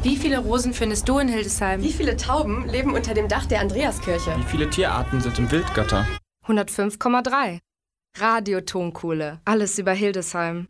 Wie viele Rosen findest du in Hildesheim? Wie viele Tauben leben unter dem Dach der Andreaskirche? Wie viele Tierarten sind im Wildgatter? 105,3. Radiotonkohle. Alles über Hildesheim.